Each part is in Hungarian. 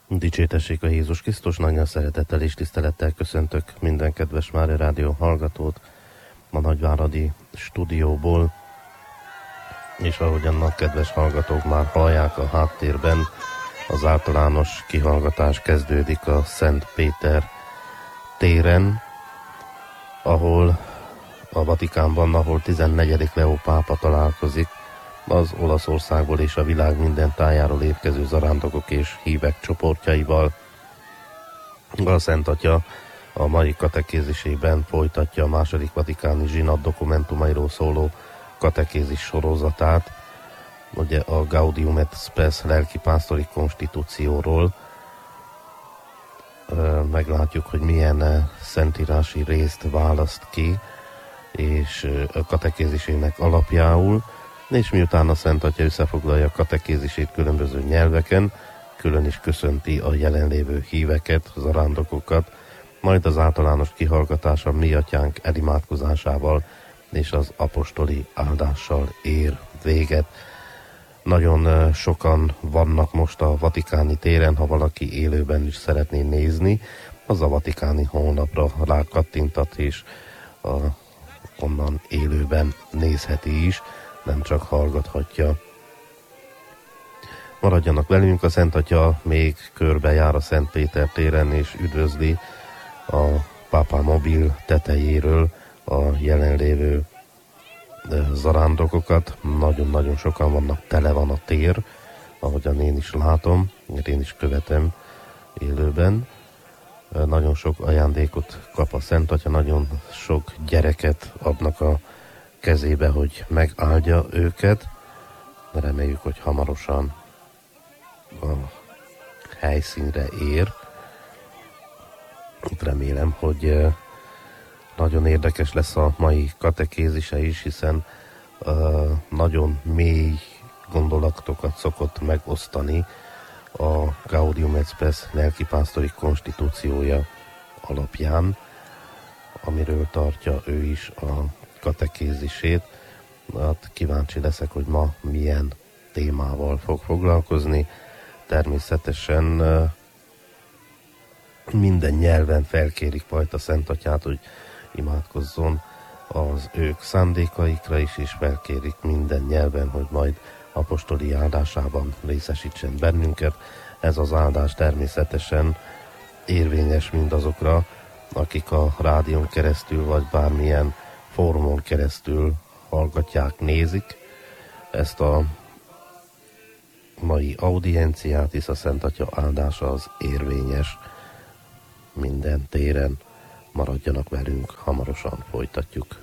Dicsértessék a Jézus Krisztus, nagyon szeretettel és tisztelettel köszöntök minden kedves Mária Rádió hallgatót a Nagyváradi stúdióból, és ahogyan a kedves hallgatók már hallják a háttérben, az általános kihallgatás kezdődik a Szent Péter téren, ahol a Vatikánban, ahol 14. Leó pápa találkozik az Olaszországból és a világ minden tájáról érkező zarándokok és hívek csoportjaival. A Szent Atya a mai katekézisében folytatja a második vatikáni zsinat dokumentumairól szóló katekézis sorozatát, ugye a Gaudium et Spes lelkipásztori konstitúcióról. Meglátjuk, hogy milyen szentírási részt választ ki, és a katekézisének alapjául, és miután a Szent Atya összefoglalja a katekézisét különböző nyelveken, külön is köszönti a jelenlévő híveket, zarándokokat, majd az általános kihallgatása mi atyánk elimádkozásával és az apostoli áldással ér véget. Nagyon sokan vannak most a Vatikáni téren, ha valaki élőben is szeretné nézni, az a Vatikáni honlapra rákattintat, és onnan élőben nézheti is, nem csak hallgathatja. Maradjanak velünk, a Szent Atya még körbejár a Szent Péter téren, és üdvözli a pápa mobil tetejéről a jelenlévő zarándokokat. Nagyon-nagyon sokan vannak, tele van a tér, ahogyan én is látom, én is követem élőben. Nagyon sok ajándékot kap a Szent Atya, nagyon sok gyereket adnak a kezébe, hogy megáldja őket. Reméljük, hogy hamarosan a helyszínre ér. Remélem, hogy nagyon érdekes lesz a mai katekézise is, hiszen nagyon mély gondolatokat szokott megosztani a Gaudium et Spes lelkipásztori konstitúciója alapján, amiről tartja ő is a katekézisét. Hát kíváncsi leszek, hogy ma milyen témával fog foglalkozni. Természetesen minden nyelven felkérik majd a Szent Atyát, hogy imádkozzon az ők szándékaikra is, és felkérik minden nyelven, hogy majd apostoli áldásában részesítsen bennünket. Ez az áldás természetesen érvényes mindazokra, akik a rádión keresztül, vagy bármilyen fórumon keresztül hallgatják, nézik ezt a mai audienciát, hisz a Szent Atya áldása az érvényes minden téren. Maradjanak velünk, hamarosan folytatjuk.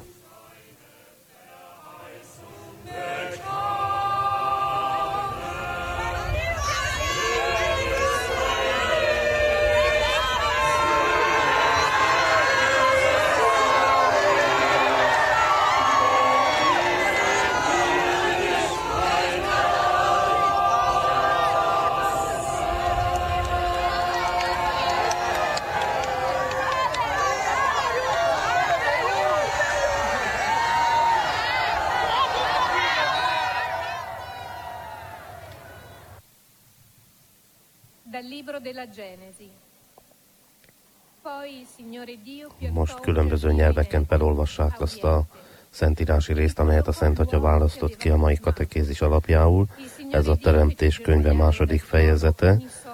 Most különböző nyelveken felolvassák azt a szentírási részt, amelyet a Szent Atya választott ki a mai katekézis alapjául. Ez a Teremtés könyve második fejezete,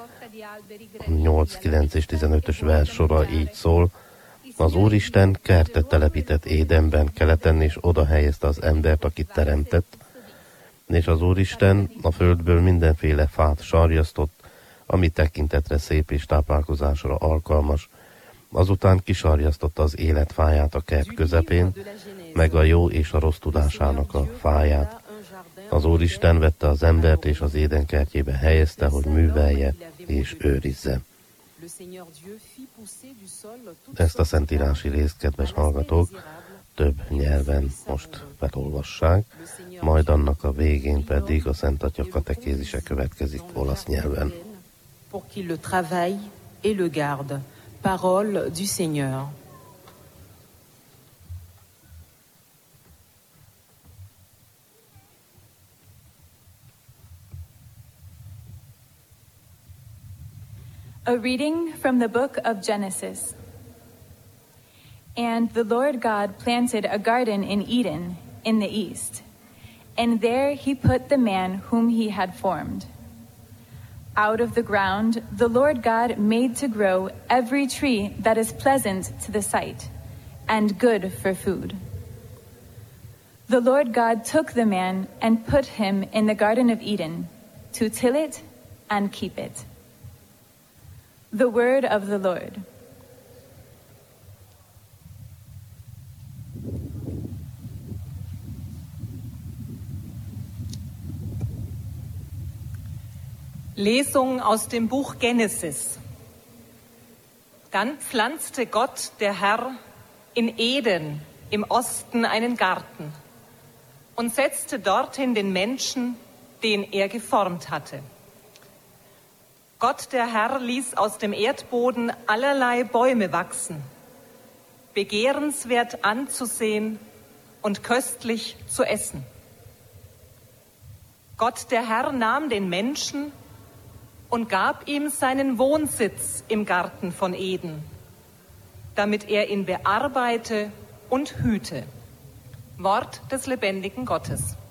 8, 9 és 15-ös vers sora így szól. Az Úristen kertet telepített Édenben, keleten, és oda helyezte az embert, akit teremtett. És az Úristen a földből mindenféle fát sarjasztott, ami tekintetre szép és táplálkozásra alkalmas. Azután kisarjasztotta az életfáját a kert közepén, meg a jó és a rossz tudásának a fáját. Az Úristen vette az embert és az Éden kertjébe helyezte, hogy művelje és őrizze. Ezt a szentírási részt, kedves hallgatók, több nyelven most felolvassák, majd annak a végén pedig a Szent Atya katekézise következik olasz nyelven. Pour qu'il le travaille et le garde. Parole du Seigneur. A reading from the book of Genesis. And the Lord God planted a garden in Eden, in the east, and there he put the man whom he had formed. Out of the ground the Lord God made to grow every tree that is pleasant to the sight, and good for food. The Lord God took the man and put him in the Garden of Eden, to till it and keep it. The word of the Lord. Lesung aus dem Buch Genesis. Dann pflanzte Gott, der Herr, in Eden im Osten einen Garten und setzte dorthin den Menschen, den er geformt hatte. Gott, der Herr, ließ aus dem Erdboden allerlei Bäume wachsen, begehrenswert anzusehen und köstlich zu essen. Gott, der Herr, nahm den Menschen und gab ihm seinen Wohnsitz im Garten von Eden, damit er ihn bearbeite und hüte. Wort des lebendigen Gottes.